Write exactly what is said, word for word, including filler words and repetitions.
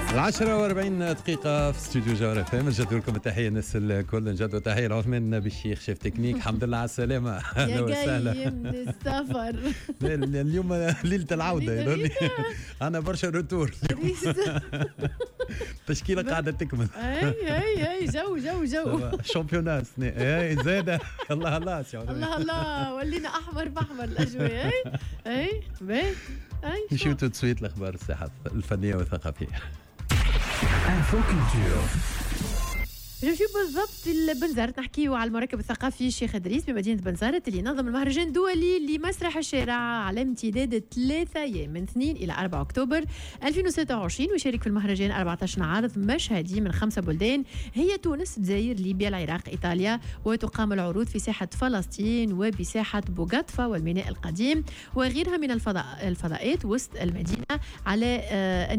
العشرة وأربعين دقيقة في استوديو جوهر اف ام. نجدوا لكم التحية الناس الكل، نجدوا تحية لعثمان نبي الشيخ شيف تكنيك. الحمد لله على السلامة. أهلا وسهلا. جاي من السفر. اليوم ليلة العودة، أنا برشا روتور. تشكيلة قاعدة تكمل. أي أي أي جو جو جو. شامبيونات أي زادة. الله الله الله الله ولينا أحمر بأحمر الأجواء. أي أي باهي. أي نمشيو تو تسويت الأخبار الساحة الفنية والثقافية. نمشيو بالضبط لبنزرت نحكيو على المركب الثقافي الشيخ إدريس بمدينة بنزرت اللي نظم المهرجان الدولي لمسرح الشارع على امتداد ثلاثة أيام من اثنين إلى أربعة أكتوبر ألفين وستة وعشرين، ويشارك في المهرجان أربعة عشر عارض مشهدي من خمسة بلدان هي تونس، الجزائر، ليبيا، العراق، إيطاليا، وتقام العروض في ساحة فلسطين وبساحة بوغاتفا والميناء القديم وغيرها من الفضاء الفضاءات وسط المدينة على